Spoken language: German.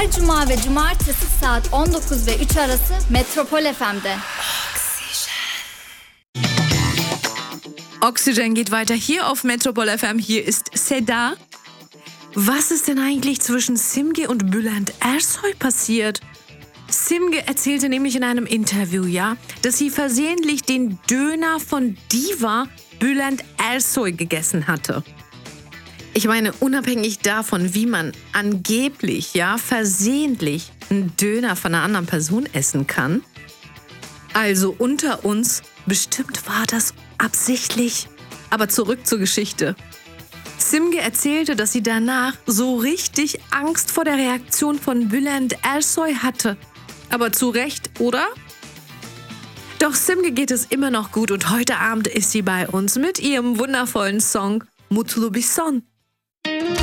Her cuma ve cumartesi saat 19 ve 3 arası Metropol FM'de. Oxygen geht weiter hier auf Metropol FM. Hier ist Seda. Was ist denn eigentlich zwischen Simge und Bülent Ersoy passiert? Simge erzählte nämlich in einem Interview, dass sie versehentlich den Döner von Diva Bülent Ersoy gegessen hatte. Ich meine, unabhängig davon, wie man angeblich, versehentlich einen Döner von einer anderen Person essen kann, also unter uns, bestimmt war das absichtlich. Aber zurück zur Geschichte. Simge erzählte, dass sie danach so richtig Angst vor der Reaktion von Bülent Ersoy hatte. Aber zu Recht, oder? Doch Simge geht es immer noch gut und heute Abend ist sie bei uns mit ihrem wundervollen Song Mutlu bir Son.